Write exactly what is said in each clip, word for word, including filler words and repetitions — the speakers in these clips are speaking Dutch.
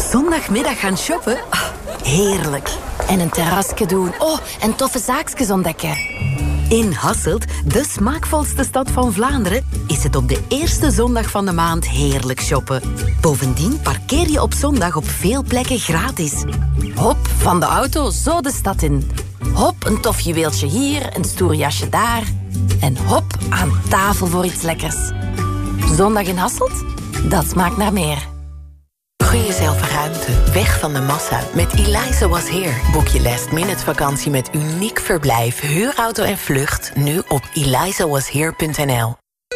zondagmiddag gaan shoppen? Oh, heerlijk. En een terrasje doen. Oh, en toffe zaakjes ontdekken. In Hasselt, de smaakvolste stad van Vlaanderen, is het op de eerste zondag van de maand heerlijk shoppen. Bovendien parkeer je op zondag op veel plekken gratis. Hop, van de auto zo de stad in. Hop, een tof juweeltje hier, een stoer jasje daar. En hop, aan tafel voor iets lekkers. Zondag in Hasselt? Dat smaakt naar meer. Gun jezelf ruimte, weg van de massa. Met Eliza Was Here boek je last minute vakantie met uniek verblijf, huurauto en vlucht. Nu op eliza was here punt n l.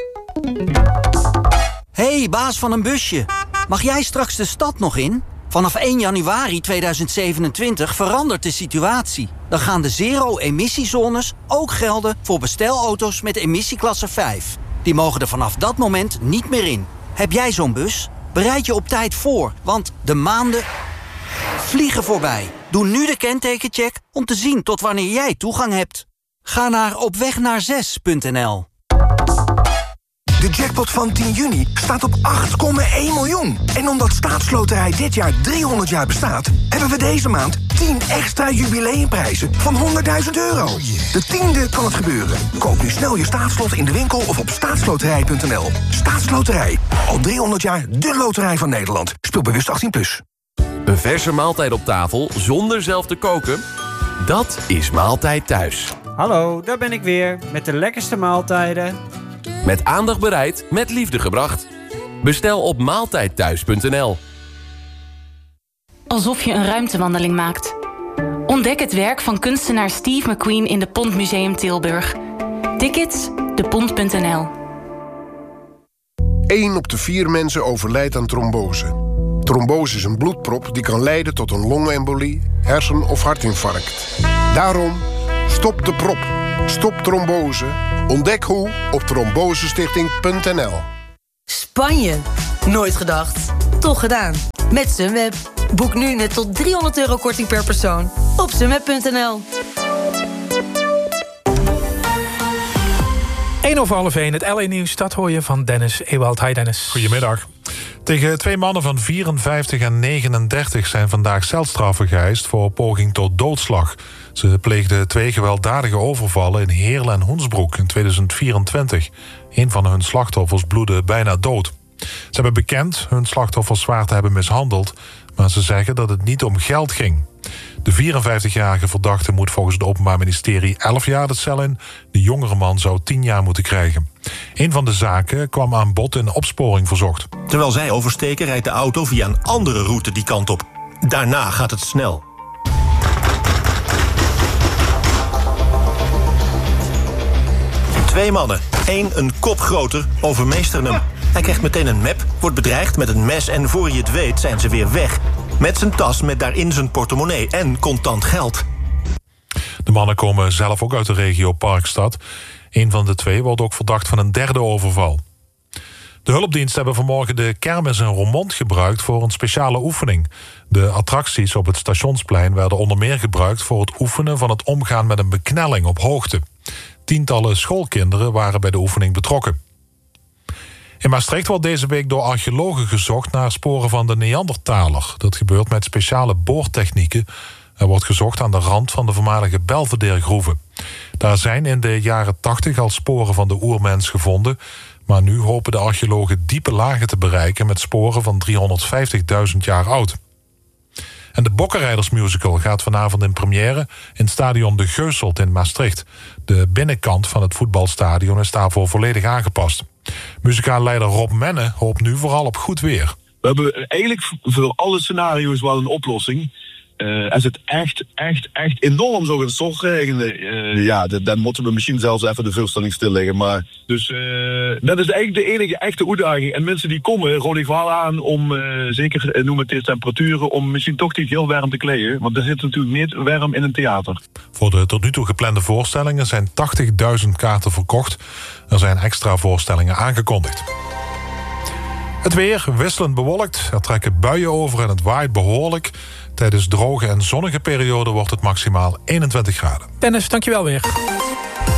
Hey, baas van een busje. Mag jij straks de stad nog in? Vanaf één januari tweeduizend zevenentwintig verandert de situatie. Dan gaan de zero-emissiezones ook gelden voor bestelauto's met emissieklasse vijf. Die mogen er vanaf dat moment niet meer in. Heb jij zo'n bus? Bereid je op tijd voor, want de maanden vliegen voorbij. Doe nu de kentekencheck om te zien tot wanneer jij toegang hebt. Ga naar opwegnaar punt n l. De jackpot van tien juni staat op acht komma één miljoen. En omdat Staatsloterij dit jaar driehonderd jaar bestaat, hebben we deze maand tien extra jubileumprijzen van honderdduizend euro. De tiende kan het gebeuren. Koop nu snel je staatslot in de winkel of op staatsloterij punt n l. Staatsloterij. Al driehonderd jaar de loterij van Nederland. Speel bewust achttien plus. Een verse maaltijd op tafel zonder zelf te koken? Dat is Maaltijd Thuis. Hallo, daar ben ik weer met de lekkerste maaltijden. Met aandacht bereid, met liefde gebracht. Bestel op maaltijd thuis punt n l. Alsof je een ruimtewandeling maakt. Ontdek het werk van kunstenaar Steve McQueen in de Pont Museum Tilburg. Tickets, de pont punt n l. één op de vier mensen overlijdt aan trombose. Trombose is een bloedprop die kan leiden tot een longembolie, hersen- of hartinfarct. Daarom, stop de prop. Stop trombose. Ontdek hoe op trombosestichting punt n l. Spanje. Nooit gedacht. Toch gedaan. Met Sunweb. Boek nu net tot driehonderd euro korting per persoon op sunweb punt n l. één over half één, het L A-nieuws, dat hoor je van Dennis Ewald. Hi Dennis. Goedemiddag. Tegen twee mannen van vierenvijftig en negenendertig zijn vandaag celstraffen geëist voor poging tot doodslag. Ze pleegden twee gewelddadige overvallen in Heerlen en Hoensbroek in tweeduizend vierentwintig. Een van hun slachtoffers bloedde bijna dood. Ze hebben bekend hun slachtoffers zwaar te hebben mishandeld, maar ze zeggen dat het niet om geld ging. De vierenvijftigjarige verdachte moet volgens het Openbaar Ministerie elf jaar de cel in. De jongere man zou tien jaar moeten krijgen. Een van de zaken kwam aan bod in opsporing verzocht. Terwijl zij oversteken, rijdt de auto via een andere route die kant op. Daarna gaat het snel. Twee mannen, één een kop groter, overmeesteren hem. Hij krijgt meteen een map, wordt bedreigd met een mes en voor je het weet zijn ze weer weg. Met zijn tas met daarin zijn portemonnee en contant geld. De mannen komen zelf ook uit de regio Parkstad. Een van de twee wordt ook verdacht van een derde overval. De hulpdiensten hebben vanmorgen de kermis in Roermond gebruikt voor een speciale oefening. De attracties op het stationsplein werden onder meer gebruikt voor het oefenen van het omgaan met een beknelling op hoogte. Tientallen schoolkinderen waren bij de oefening betrokken. In Maastricht wordt deze week door archeologen gezocht naar sporen van de Neandertaler. Dat gebeurt met speciale boortechnieken. Er wordt gezocht aan de rand van de voormalige Belvedere-groeven. Daar zijn in de jaren tachtig al sporen van de oermens gevonden, maar nu hopen de archeologen diepe lagen te bereiken met sporen van driehonderdvijftigduizend jaar oud. En de Bokkenrijdersmusical gaat vanavond in première in stadion De Geuselt in Maastricht. De binnenkant van het voetbalstadion is daarvoor volledig aangepast. Muzikaalleider Rob Menne hoopt nu vooral op goed weer. We hebben eigenlijk voor alle scenario's wel een oplossing. Uh, als het echt, echt, echt enorm zou gaan stortregenen, uh, ja, dan, dan moeten we misschien zelfs even de voorstelling stilleggen. Maar dus uh, dat is eigenlijk de enige echte uitdaging. En mensen die komen, rol ik wel aan om, uh, zeker uh, noem het eens temperaturen, om misschien toch niet heel warm te kleden. Want er zit natuurlijk niet warm in een theater. Voor de tot nu toe geplande voorstellingen zijn tachtigduizend kaarten verkocht. Er zijn extra voorstellingen aangekondigd. Het weer wisselend bewolkt. Er trekken buien over en het waait behoorlijk. Tijdens droge en zonnige perioden wordt het maximaal eenentwintig graden. Dennis, dankjewel weer.